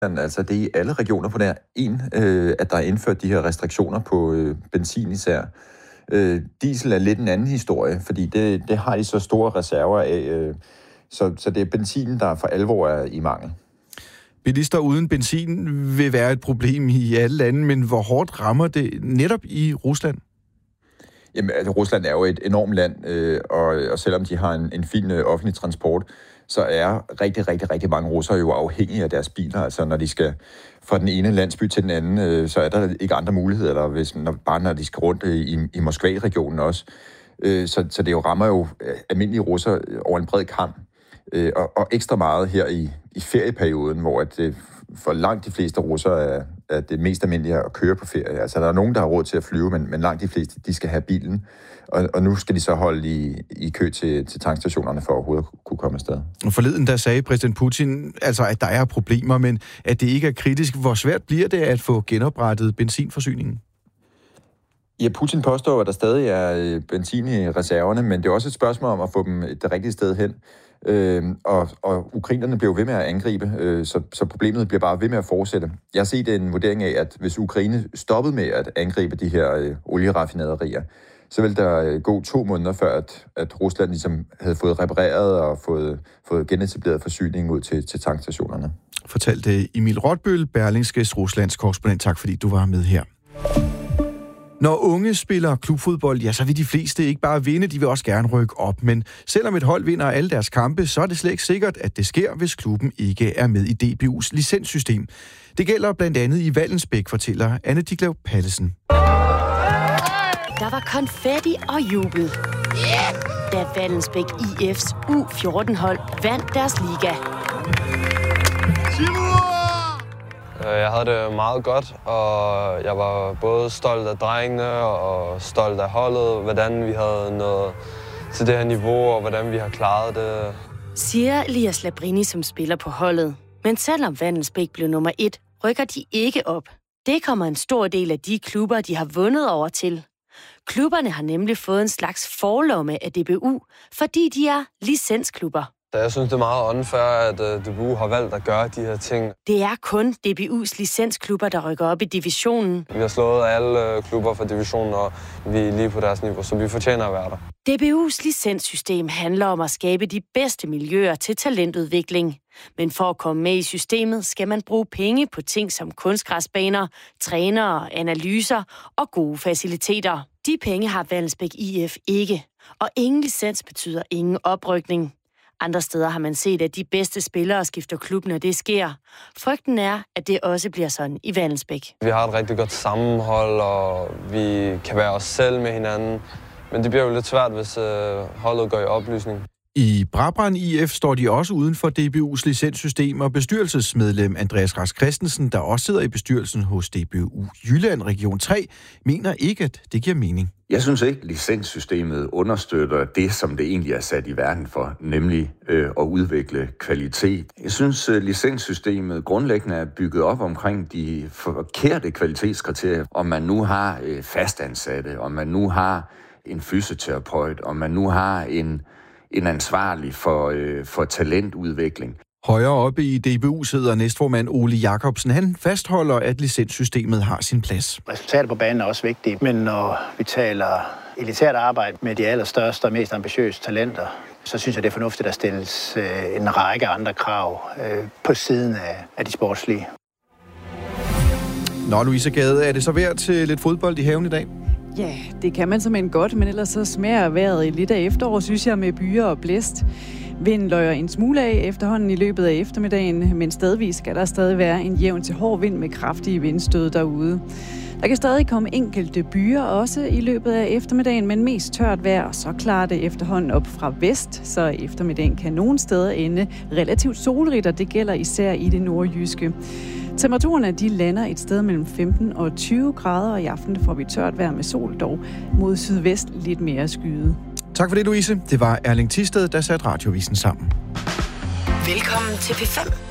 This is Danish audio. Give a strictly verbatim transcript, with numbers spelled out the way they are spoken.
Altså det er i alle regioner på der en, øh, at der er indført de her restriktioner på øh, benzin især. Øh, diesel er lidt en anden historie, fordi det, det har de så store reserver af. Øh, så, så det er benzinen, der for alvor er i mangel. Bilister uden benzin vil være et problem i alle lande, men hvor hårdt rammer det netop i Rusland? Jamen, altså, Rusland er jo et enormt land, øh, og, og selvom de har en, en fin øh, offentlig transport, så er rigtig, rigtig, rigtig mange russere jo afhængige af deres biler. Altså når de skal fra den ene landsby til den anden, øh, så er der ikke andre muligheder, eller hvis, når, bare når de skal rundt i, i Moskva-regionen også. Øh, så, så det jo rammer jo almindelige russere over en bred kam. Øh, og, og ekstra meget her i, i ferieperioden, hvor at, øh, for langt de fleste russere er, er det mest almindelige at køre på ferie. Altså der er nogen, der har råd til at flyve, men, men langt de fleste, de skal have bilen. Og, og nu skal de så holde i, i kø til, til tankstationerne for at overhovedet kunne komme afsted. Forleden der sagde præsident Putin, altså at der er problemer, men at det ikke er kritisk. Hvor svært bliver det at få genoprettet benzinforsyningen? Ja, Putin påstår, at der stadig er benzin i reserverne, men det er også et spørgsmål om at få dem det rigtige sted hen. Øh, og, og ukrainerne bliver ved med at angribe, øh, så, så problemet bliver bare ved med at fortsætte. Jeg har set en vurdering af, at hvis Ukraine stoppede med at angribe de her øh, olieraffinaderier, så ville der øh, gå to måneder før, at, at Rusland ligesom havde fået repareret og fået, fået genetableret forsyningen ud til, til tankstationerne. Fortalte Emil Rotbøl, Berlingskes Ruslands korrespondent. Tak fordi du var med her. Når unge spiller klubfodbold, ja, så vil de fleste ikke bare vinde, de vil også gerne rykke op. Men selvom et hold vinder alle deres kampe, så er det slet ikke sikkert, at det sker, hvis klubben ikke er med i D B U's licenssystem. Det gælder blandt andet i Vallensbæk, fortæller Anne Diklev Pallesen. Der var konfetti og jubel, da Vallensbæk I F's U fjorten-hold vandt deres liga. Jeg havde det meget godt, og jeg var både stolt af drengene og stolt af holdet, hvordan vi havde nået til det her niveau, og hvordan vi har klaret det. Siger Elias Labrini, som spiller på holdet. Men selvom Vallensbæk blev nummer et, rykker de ikke op. Det kommer en stor del af de klubber, de har vundet over til. Klubberne har nemlig fået en slags forlomme af D B U, fordi de er licensklubber. Jeg synes, det er meget unfair, at D B U har valgt at gøre de her ting. Det er kun D B U's licensklubber, der rykker op i divisionen. Vi har slået alle klubber fra divisionen, og vi er lige på deres niveau, så vi fortjener at være der. D B U's licenssystem handler om at skabe de bedste miljøer til talentudvikling. Men for at komme med i systemet, skal man bruge penge på ting som kunstgræsbaner, trænere, analyser og gode faciliteter. De penge har Vallensbæk I F ikke, og ingen licens betyder ingen oprykning. Andre steder har man set, at de bedste spillere skifter klub, når det sker. Frygten er, at det også bliver sådan i Vallensbæk. Vi har et rigtig godt sammenhold, og vi kan være os selv med hinanden. Men det bliver jo lidt svært, hvis holdet går i opløsning. I Brabrand I F står de også uden for D B U's licenssystem, og bestyrelsesmedlem Andreas Rask Christensen, der også sidder i bestyrelsen hos D B U Jylland Region tre, mener ikke, at det giver mening. Jeg synes ikke, at licenssystemet understøtter det, som det egentlig er sat i verden for, nemlig øh, at udvikle kvalitet. Jeg synes, at licenssystemet grundlæggende er bygget op omkring de forkerte kvalitetskriterier. Om man nu har øh, fastansatte, om man nu har en fysioterapeut, om man nu har en en ansvarlig for, øh, for talentudvikling. Højere oppe i D B U sidder næstformand Ole Jacobsen. Han fastholder, at licenssystemet har sin plads. Resultater på banen er også vigtige, men når vi taler elitært arbejde med de allerstørste og mest ambitiøse talenter, så synes jeg, det er fornuftigt at stilles øh, en række andre krav øh, på siden af, af de sportslige. Nå, Louise Gade, er det så værd til lidt fodbold i haven i dag? Ja, det kan man simpelthen godt, men ellers så smager vejret lidt af efterår, synes jeg, med byer og blæst. Vinden løjer en smule af efterhånden i løbet af eftermiddagen, men stadigvis skal der stadig være en jævn til hård vind med kraftige vindstød derude. Der kan stadig komme enkelte byer også i løbet af eftermiddagen, men mest tørt vejr, og så klarer det efterhånden op fra vest, så eftermiddagen kan nogle steder ende relativt solrigt, og det gælder især i det nordjyske. Temperaturerne de lander et sted mellem femten og tyve grader, og i aften får vi tørt vejr med sol, dog mod sydvest lidt mere skyet. Tak for det, Louise. Det var Erling Thisted, der satte Radiovisen sammen. Velkommen til P fem.